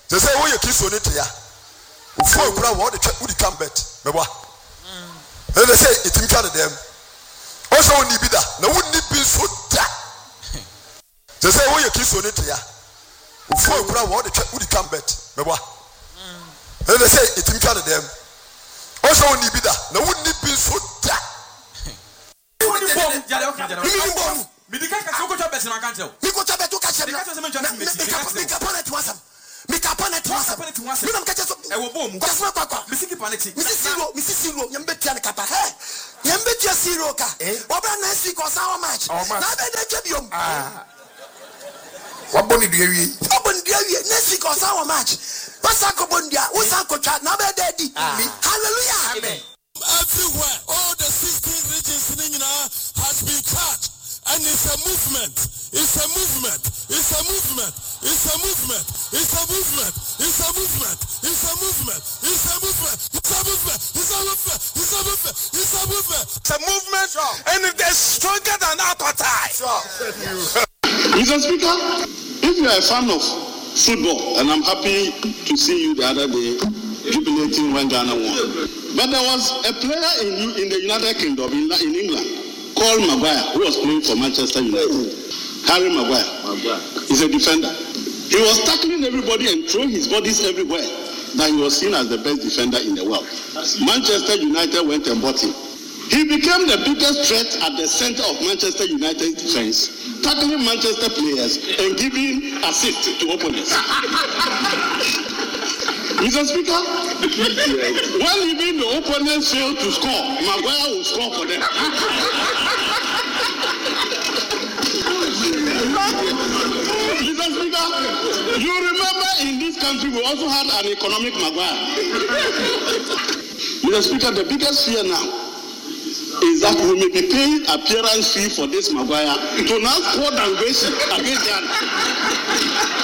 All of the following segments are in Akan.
They say we kiss on it ya. Ufo kura wo de twam bet. Meboa. And they say it in them. Also we need bida. Na we need be so da. They say we kiss on it ya. Ufo kura wo de twam bet. Meboa. And they say it in them. Also we need bida. Na we need be so da. Everywhere, all the 16 regions in India has been cut, and it's a movement. It's a movement. It's a movement. It's a movement. It's a movement. It's a movement. It's a movement. It's a movement. It's a movement. It's a movement. It's a movement. It's a movement. It's a movement, and it's stronger than appetite. Mr. Speaker, if you are a fan of football, and I'm happy to see you the other day jubilating when Ghana won. But there was a player in the United Kingdom, in England, called Maguire, who was playing for Manchester United. Harry Maguire. He's a defender. He was tackling everybody and throwing his bodies everywhere. That he was seen as the best defender in the world. Manchester United went and bought him. He became the biggest threat at the center of Manchester United defense, tackling Manchester players and giving assist to opponents. Mr. Speaker, when even the opponents fail to score, Maguire will score for them. Mr. Speaker, you remember in this country we also had an economic Maguire. Mr. Speaker, the biggest fear now is that we may be paying appearance fee for this Maguire to now score against Ghana.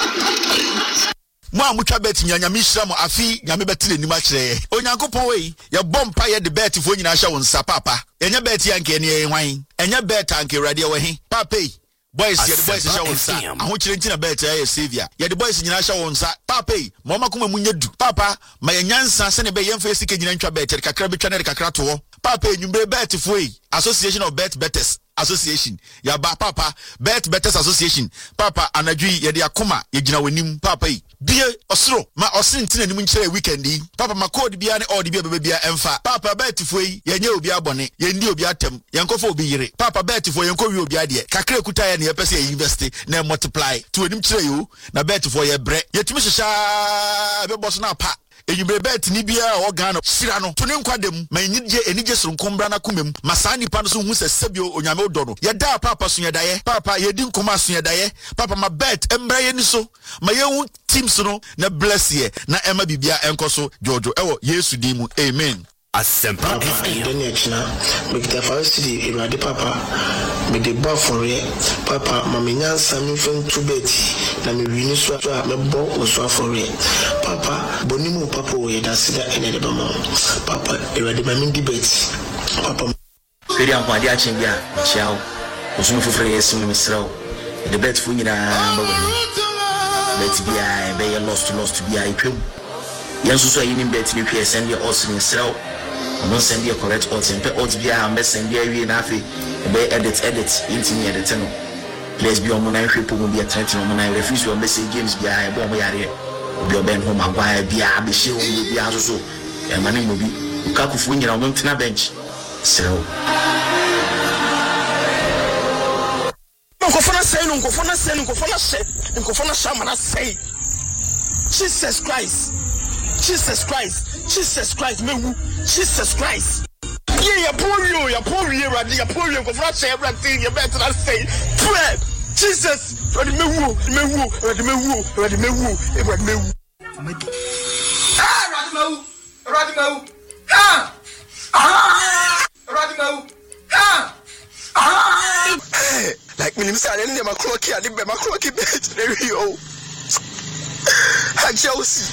Mo amutwa bet nyanya mishra mo afi nyame betile nim akire onyankopon we ye bompa ye de bet fo nyina hya won sa papa enya bet yanke ne ye hwan enya bet anke rade we he papa boys ye de boys hya won sa aho kire ntina bet ye savior ye de boys nyina hya won sa papa mo makoma munye du papa ma ye nyansa se ne be yemfa esike nyina ntwa bet kakra betwa ne kakra to papa enyumbre bet fo yi Association of Bet Betters Association ya ba papa Bet Betters Association papa anadwi ye de akoma ye gina wanim papa yi bie osoro ma osinti nanim nkyere weekend yi papa ma code bia ne odd bia bia emfa papa bet fo yi ye nye obi abone ye ndi obi atem ye nkofo obi yire papa bet fo ye nkowi obi ade kakra kuta ye ne ye pese ye invest na multiply to anim kyere yo na bet fo ye bre ye timi hyeha be boss na pa enyumbre bet ni bia o Ghana sira no to ne nkwadem ma enije soronkombra na komem masa nipa no so hu se sebio onyame odo no ye da papa so ye daye papa ye di nkoma so ye daye papa ma bet embra ye ni so ma ye hu teams no na bless ye na ema bibia enkoso jojo ewo Yesu di mu amen. Asempa Deniachna make the first day irade papa me de ba for ye papa mamenya nsami fem to beti na me wini so a me bo oso for ye papa bonimu papa we da sida ene de bama papa irade mami di beti papa peri ampade a chenbia chiao osumu fofre yesu me srawo de bet fu nyina ba bet bia be ye lost bia itwem yenso so yini bet ni hwe send ye osini srawo no send you correct odds and odds bia am send you we na afi be edit into me edit no please be on my hwe po bia threat no my refuse your message games bia e bo mo yare obi oben ho magwa bia be hye wo bia so e mane mo bi ka kufu nyina mo ntina bench so nkofona say mana say Jesus Christ mewu Jesus Christ ya polio radi ya polio nkofona say everything you better not say pray Jesus radi mewu like me say any my clock here my clock bet review Chelsea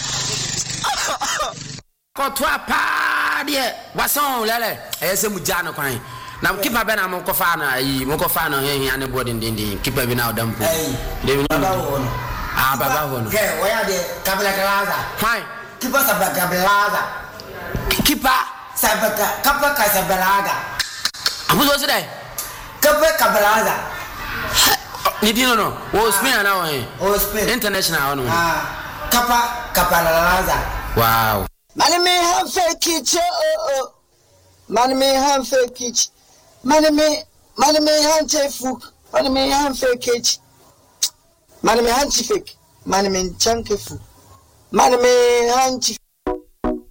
Kotwa pa de wason lele ese muja no kwan na kipa be na mo kofa na yi mo kofa no hen ane boarding din kipa bi na odampo de Ah, baba hono. Okay, where are the Cabalaza? Fine. Keep us a Cabalaza. Keeper. Sabaka, Capa Casabalaga. Who's was there? Capa Cabalaza. You didn't know. Was me and now. Oh, Spain. International. Ah, Capa Capalaza. Wow. Money may have fake kitchen. Oh. Money may have fake kitchen. Money may have food. Money may have fake kitchen. Money may have fake. Money may chunky food. Money may have